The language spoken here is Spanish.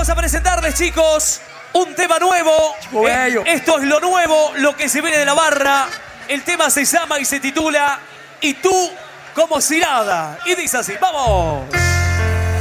Vamos a presentarles, chicos, un tema nuevo. Esto es lo nuevo, lo que se viene de la barra. El tema se llama y se titula Y tú como si nada. Y dice así, ¡vamos!